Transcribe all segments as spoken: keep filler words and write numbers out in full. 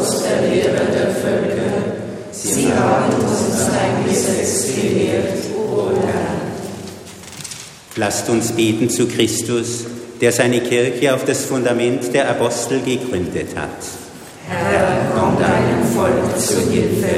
Gott, der Lehrer der Völker, sie haben uns dein Gesetz gelehrt, o Herr. Lasst uns beten zu Christus, der seine Kirche auf das Fundament der Apostel gegründet hat. Herr, komm deinem Volk zu Hilfe.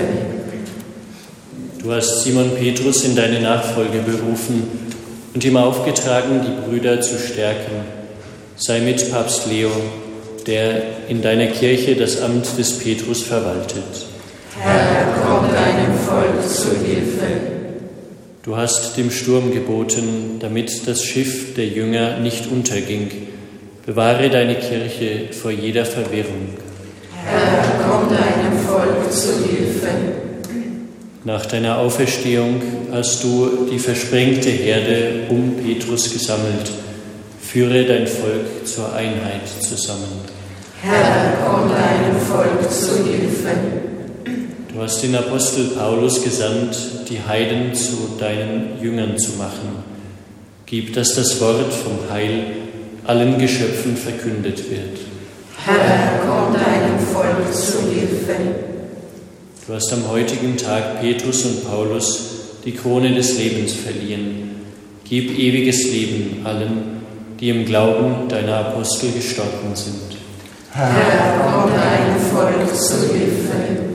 Du hast Simon Petrus in deine Nachfolge berufen und ihm aufgetragen, die Brüder zu stärken. Sei mit Papst Leo, der in deiner Kirche das Amt des Petrus verwaltet. Herr, komm deinem Volk zu Hilfe. Du hast dem Sturm geboten, damit das Schiff der Jünger nicht unterging. Bewahre deine Kirche vor jeder Verwirrung. Herr, komm deinem Volk zu Hilfe. Nach deiner Auferstehung hast du die versprengte Herde um Petrus gesammelt. Führe dein Volk zur Einheit zusammen. Herr, komm deinem Volk zu Hilfe. Du hast den Apostel Paulus gesandt, die Heiden zu deinen Jüngern zu machen. Gib, dass das Wort vom Heil allen Geschöpfen verkündet wird. Herr, komm deinem Volk zu Hilfe. Du hast am heutigen Tag Petrus und Paulus die Krone des Lebens verliehen. Gib ewiges Leben allen, die im Glauben deiner Apostel gestorben sind. Herr, komm deinem Volk zu Hilfe.